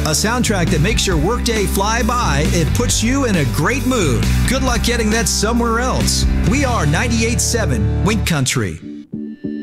A soundtrack that makes your workday fly by. It puts you in a great mood. Good luck getting that somewhere else. We are 98.7 Wink Country.